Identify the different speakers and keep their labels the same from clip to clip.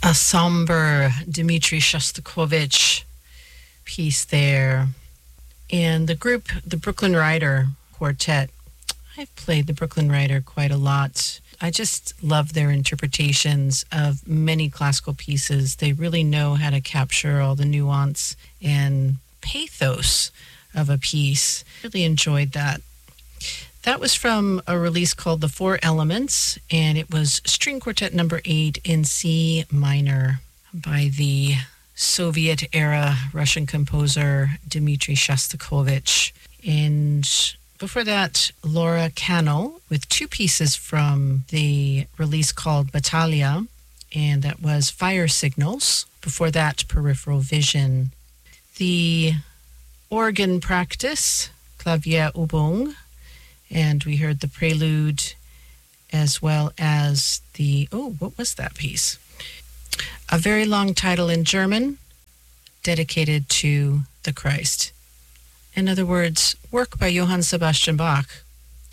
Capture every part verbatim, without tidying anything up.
Speaker 1: A somber Dmitri Shostakovich piece there. And the group, the Brooklyn Rider Quartet, I've played the Brooklyn Rider quite a lot. I just love their interpretations of many classical pieces. They really know how to capture all the nuance and pathos of a piece. Really enjoyed that. That was from a release called The Four Elements, and it was String Quartet number eight in C minor by the Soviet-era Russian composer Dmitri Shostakovich. And before that, Laura Cano with two pieces from the release called Battaglia, and that was Fire Signals. Before that, Peripheral Vision. The organ practice, Klavierübung, and we heard the prelude as well as the, oh, what was that piece? A very long title in German, dedicated to the Christ. In other words, work by Johann Sebastian Bach.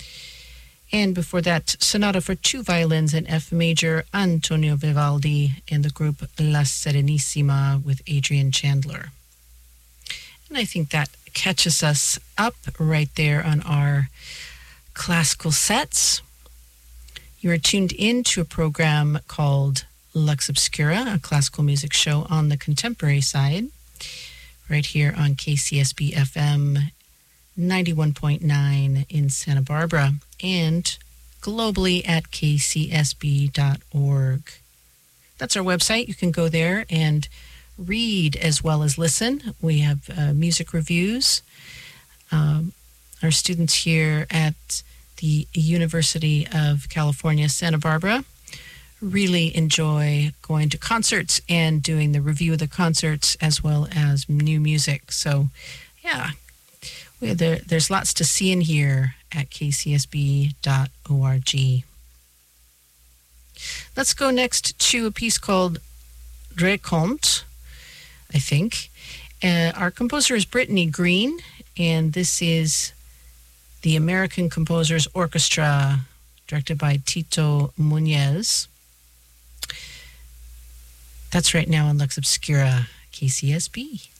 Speaker 1: And before that, Sonata for two violins in F major, Antonio Vivaldi, and the group La Serenissima with Adrian Chandler. And I think that catches us up right there on our classical sets. You are tuned in to a program called Lux Obscura, a classical music show on the contemporary side, right here on K C S B F M ninety-one point nine in Santa Barbara and globally at k c s b dot org. That's our website. You can go there and read as well as listen. We have uh, music reviews. Um, our students here at the University of California, Santa Barbara, really enjoy going to concerts and doing the review of the concerts as well as new music. So, yeah, we there, there's lots to see and hear at k c s b dot org. Let's go next to a piece called Recompte, I think. Uh, our composer is Brittany Green, and this is the American Composers Orchestra, directed by Tito Muñez. That's right now on Lux Obscura, K C S B.